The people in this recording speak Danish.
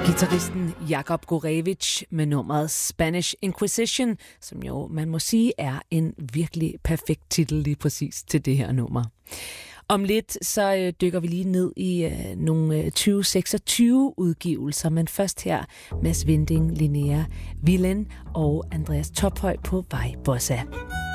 Guitaristen Jakub Gorevic med nummeret Spanish Inquisition, som jo man må sige er en virkelig perfekt titel lige præcis til det her nummer. Om lidt så dykker vi lige ned i nogle 2026-udgivelser, men først her Mads Vinding, Linnea Villain og Andreas Tophøj på Vej Bossa.